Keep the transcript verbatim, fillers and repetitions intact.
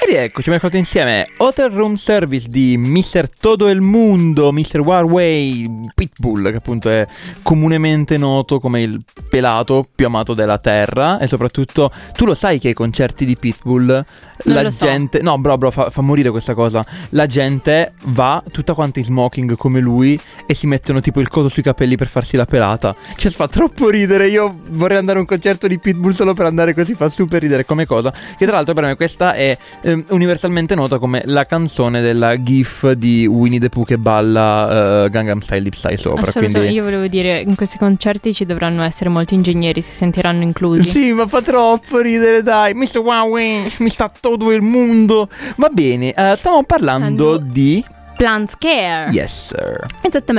E rieccoci, abbiamo fatto insieme Hotel Room Service di mister Todo el Mundo, mister Huawei Pitbull, che appunto è comunemente noto come il pelato più amato della terra. E soprattutto, tu lo sai che ai concerti di Pitbull Non la lo so. gente... No, bro, bro, fa, fa morire questa cosa. La gente va tutta quanta in smoking come lui e si mettono tipo il coso sui capelli per farsi la pelata. Cioè, fa troppo ridere. Io vorrei andare a un concerto di Pitbull solo per andare così, fa super ridere come cosa. Che tra l'altro per me questa è ehm, universalmente nota come la canzone della gif di Winnie the Pooh che balla uh, Gangnam Style Deep Style sopra. Assolutamente, Quindi... io volevo dire, in questi concerti ci dovranno essere molti ingegneri, si sentiranno inclusi. Sì, ma fa troppo ridere, dai. mister Huawei, mi sta todo il mondo. Va bene, uh, stavamo parlando Allora. di... Plant Care. Yes, sir. Esattamente.